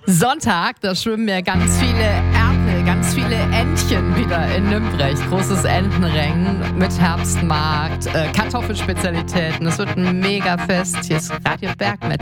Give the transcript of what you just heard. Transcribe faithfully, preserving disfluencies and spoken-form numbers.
Sonntag, da schwimmen ja ganz viele Erpel, ganz viele Entchen wieder in Nümbrecht. Großes Entenrennen mit Herbstmarkt, äh, Kartoffelspezialitäten. Es wird ein Mega-Fest. Hier ist Radio Bergmetal.